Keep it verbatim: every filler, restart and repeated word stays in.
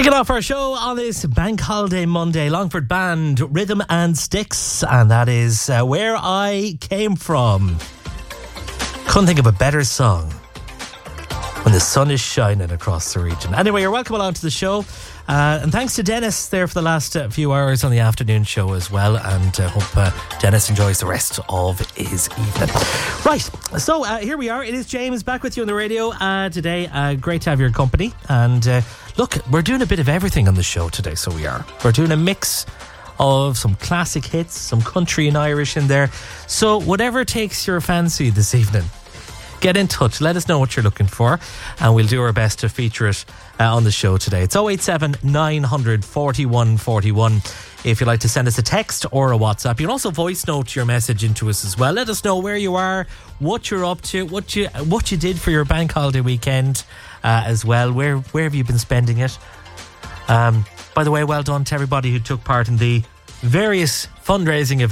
Kicking off our show on this Bank Holiday Monday, Longford Band, Rhythm and Sticks, and that is uh, Where I Came From. Couldn't think of a better song when the sun is shining across the region. Anyway, you're welcome along to the show. Uh, and thanks to Dennis there for the last uh, few hours on the afternoon show as well. And I uh, hope uh, Dennis enjoys the rest of his evening. Right, so uh, here we are. It is James back with you on the radio uh, today. Uh, great to have your company. And uh, look, we're doing a bit of everything on the show today, so we are. We're doing a mix of some classic hits, some country and Irish in there. So whatever takes your fancy this evening, get in touch, let us know what you're looking for, and we'll do our best to feature it uh, on the show today. It's oh eight seven, nine hundred, forty-one forty-one if you'd like to send us a text or a WhatsApp. You can also voice note your message into us as well. Let us know where you are, what you're up to, what you what you did for your bank holiday weekend uh, as well. Where where have you been spending it? Um, by the way, well done to everybody who took part in the various fundraising events